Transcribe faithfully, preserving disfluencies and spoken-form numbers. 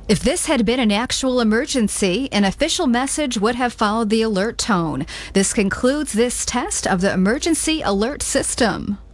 If this had been an actual emergency, an official message would have followed the alert tone. This concludes this test of the emergency alert system.